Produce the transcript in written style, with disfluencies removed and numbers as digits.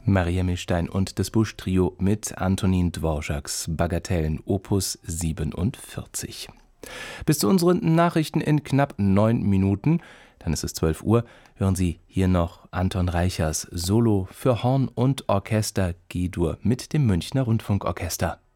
Maria Milstein und das Busch-Trio mit Antonin Dvořáks Bagatellen Opus 47. Bis zu unseren Nachrichten in knapp 9 Minuten, dann ist es 12 Uhr, hören Sie hier noch Anton Reichers Solo für Horn und Orchester G-Dur mit dem Münchner Rundfunkorchester.